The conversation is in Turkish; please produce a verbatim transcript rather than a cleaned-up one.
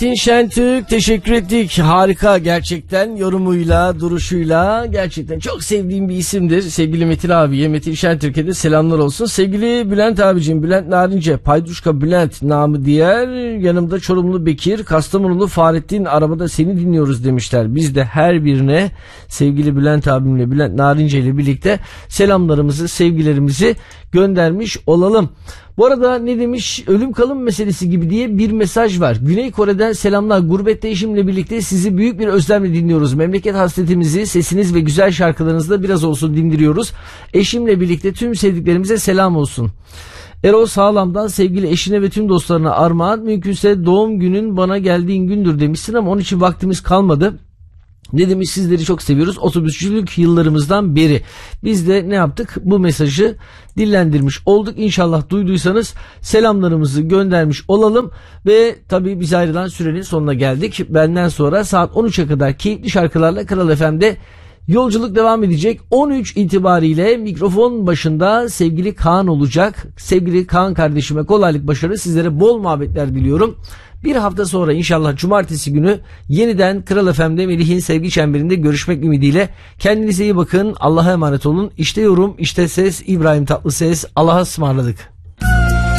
Metin Şentürk teşekkür ettik. Harika gerçekten yorumuyla, duruşuyla gerçekten çok sevdiğim bir isimdir. Sevgili Metin abiye, Metin Şentürk'e de selamlar olsun. Sevgili Bülent abicim, Bülent Narince, Payduşka Bülent namı diğer, yanımda Çorumlu Bekir, Kastamonulu Fahrettin, arabada seni dinliyoruz demişler. Biz de her birine sevgili Bülent abimle, Bülent Narince ile birlikte selamlarımızı, sevgilerimizi göndermiş olalım. Bu arada ne demiş, ölüm kalım meselesi gibi diye bir mesaj var. Güney Kore'den selamlar. Gurbette eşimle birlikte sizi büyük bir özlemle dinliyoruz. Memleket hasretimizi sesiniz ve güzel şarkılarınızla biraz olsun dindiriyoruz. Eşimle birlikte tüm sevdiklerimize selam olsun. Erol Sağlam'dan sevgili eşine ve tüm dostlarına armağan. Mümkünse doğum günün bana geldiğin gündür demişsin ama onun için vaktimiz kalmadı. Ne demiş, sizleri çok seviyoruz otobüsçülük yıllarımızdan beri. Biz de ne yaptık, bu mesajı dillendirmiş olduk. İnşallah duyduysanız selamlarımızı göndermiş olalım. Ve tabii biz ayrılan sürenin sonuna geldik. Benden sonra saat on üçe kadar keyifli şarkılarla Kral F M'de yolculuk devam edecek. on üç itibariyle mikrofon başında sevgili Kaan olacak. Sevgili Kaan kardeşime kolaylık, başarı, sizlere bol muhabbetler diliyorum. Bir hafta sonra inşallah cumartesi günü yeniden Kral F M'de Melih'in sevgi çemberinde görüşmek ümidiyle. Kendinize iyi bakın. Allah'a emanet olun. İşte yorum, işte ses. İbrahim Tatlıses. Allah'a ısmarladık.